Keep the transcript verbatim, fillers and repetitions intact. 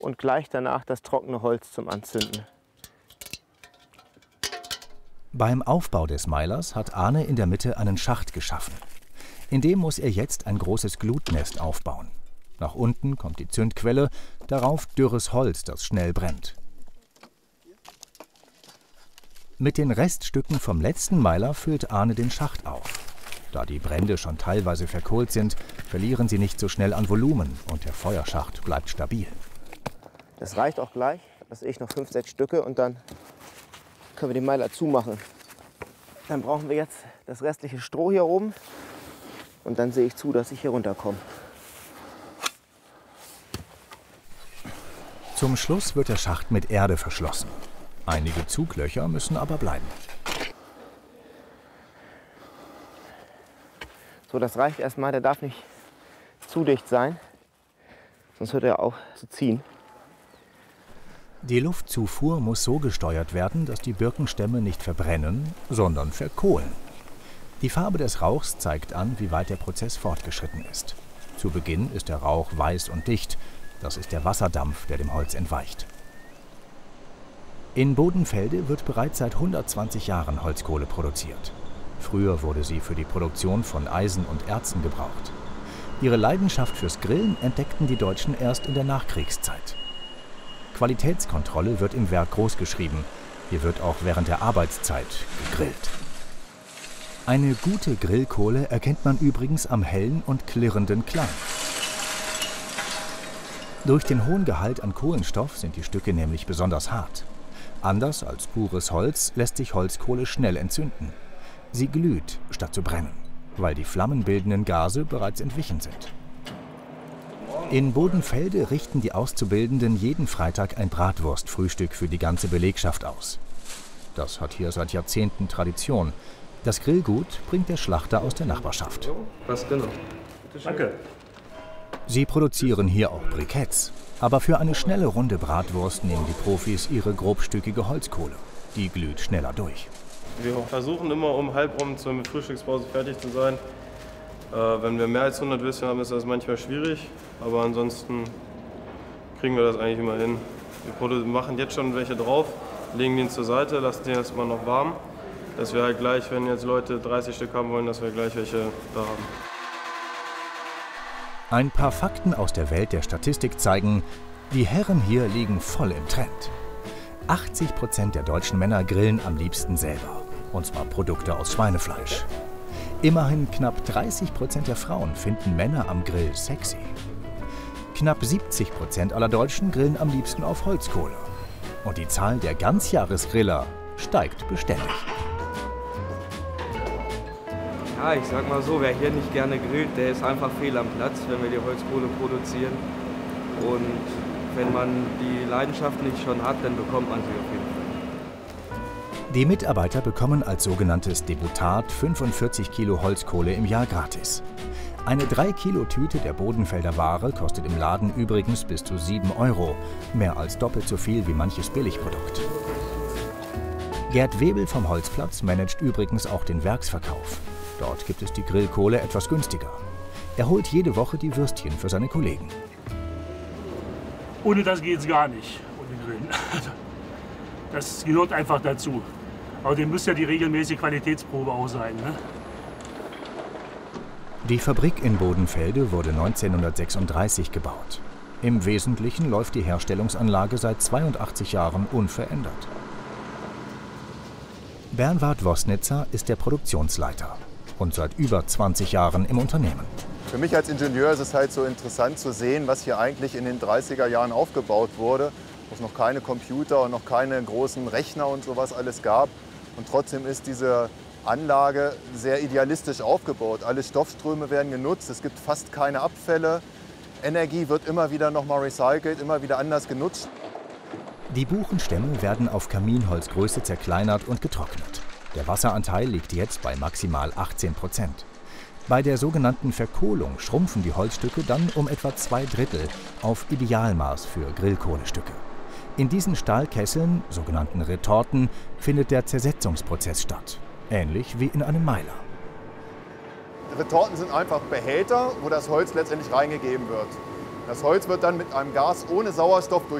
und gleich danach das trockene Holz zum Anzünden. Beim Aufbau des Meilers hat Arne in der Mitte einen Schacht geschaffen. In dem muss er jetzt ein großes Glutnest aufbauen. Nach unten kommt die Zündquelle, darauf dürres Holz, das schnell brennt. Mit den Reststücken vom letzten Meiler füllt Arne den Schacht auf. Da die Brände schon teilweise verkohlt sind, verlieren sie nicht so schnell an Volumen und der Feuerschacht bleibt stabil. Das reicht auch gleich, das sehe ich noch fünf, sechs Stücke und dann können wir den Meiler zumachen. Dann brauchen wir jetzt das restliche Stroh hier oben und dann sehe ich zu, dass ich hier runterkomme. Zum Schluss wird der Schacht mit Erde verschlossen. Einige Zuglöcher müssen aber bleiben. So, das reicht erstmal, der darf nicht zu dicht sein, sonst wird er auch so ziehen. Die Luftzufuhr muss so gesteuert werden, dass die Birkenstämme nicht verbrennen, sondern verkohlen. Die Farbe des Rauchs zeigt an, wie weit der Prozess fortgeschritten ist. Zu Beginn ist der Rauch weiß und dicht. Das ist der Wasserdampf, der dem Holz entweicht. In Bodenfelde wird bereits seit hundertzwanzig Jahren Holzkohle produziert. Früher wurde sie für die Produktion von Eisen und Erzen gebraucht. Ihre Leidenschaft fürs Grillen entdeckten die Deutschen erst in der Nachkriegszeit. Qualitätskontrolle wird im Werk großgeschrieben. Hier wird auch während der Arbeitszeit gegrillt. Eine gute Grillkohle erkennt man übrigens am hellen und klirrenden Klang. Durch den hohen Gehalt an Kohlenstoff sind die Stücke nämlich besonders hart. Anders als pures Holz lässt sich Holzkohle schnell entzünden. Sie glüht, statt zu brennen, weil die flammenbildenden Gase bereits entwichen sind. In Bodenfelde richten die Auszubildenden jeden Freitag ein Bratwurstfrühstück für die ganze Belegschaft aus. Das hat hier seit Jahrzehnten Tradition. Das Grillgut bringt der Schlachter aus der Nachbarschaft. Was genau? Danke. Sie produzieren hier auch Briketts. Aber für eine schnelle runde Bratwurst nehmen die Profis ihre grobstückige Holzkohle. Die glüht schneller durch. Wir versuchen immer, um halb rum zur Frühstückspause fertig zu sein. Äh, wenn wir mehr als hundert Würstchen haben, ist das manchmal schwierig. Aber ansonsten kriegen wir das eigentlich immer hin. Wir machen jetzt schon welche drauf, legen den zur Seite, lassen den erstmal noch warm. Dass wir halt gleich, wenn jetzt Leute dreißig Stück haben wollen, dass wir gleich welche da haben. Ein paar Fakten aus der Welt der Statistik zeigen, die Herren hier liegen voll im Trend. achtzig Prozent der deutschen Männer grillen am liebsten selber, und zwar Produkte aus Schweinefleisch. Immerhin knapp dreißig Prozent der Frauen finden Männer am Grill sexy. Knapp siebzig Prozent aller Deutschen grillen am liebsten auf Holzkohle. Und die Zahl der Ganzjahresgriller steigt beständig. Ja, ich sag mal so, wer hier nicht gerne grillt, der ist einfach fehl am Platz, wenn wir die Holzkohle produzieren. Und wenn man die Leidenschaft nicht schon hat, dann bekommt man sie auf jeden Fall. Die Mitarbeiter bekommen als sogenanntes Deputat fünfundvierzig Kilo Holzkohle im Jahr gratis. Eine drei Kilo Tüte der Bodenfelder Ware kostet im Laden übrigens bis zu sieben Euro, mehr als doppelt so viel wie manches Billigprodukt. Gerd Webel vom Holzplatz managt übrigens auch den Werksverkauf. Dort gibt es die Grillkohle etwas günstiger. Er holt jede Woche die Würstchen für seine Kollegen. Ohne das geht es gar nicht, ohne Grillen. Das gehört einfach dazu. Außerdem muss ja die regelmäßige Qualitätsprobe auch sein. Ne? Die Fabrik in Bodenfelde wurde neunzehnhundertsechsunddreißig gebaut. Im Wesentlichen läuft die Herstellungsanlage seit zweiundachtzig Jahren unverändert. Bernward Wosnitzer ist der Produktionsleiter und seit über zwanzig Jahren im Unternehmen. Für mich als Ingenieur ist es halt so interessant zu sehen, was hier eigentlich in den dreißiger Jahren aufgebaut wurde, wo es noch keine Computer und noch keine großen Rechner und sowas alles gab. Und trotzdem ist diese Anlage sehr idealistisch aufgebaut. Alle Stoffströme werden genutzt, es gibt fast keine Abfälle. Energie wird immer wieder noch mal recycelt, immer wieder anders genutzt. Die Buchenstämme werden auf Kaminholzgröße zerkleinert und getrocknet. Der Wasseranteil liegt jetzt bei maximal achtzehn Prozent. Bei der sogenannten Verkohlung schrumpfen die Holzstücke dann um etwa zwei Drittel auf Idealmaß für Grillkohlestücke. In diesen Stahlkesseln, sogenannten Retorten, findet der Zersetzungsprozess statt, ähnlich wie in einem Meiler. Retorten sind einfach Behälter, wo das Holz letztendlich reingegeben wird. Das Holz wird dann mit einem Gas ohne Sauerstoff durch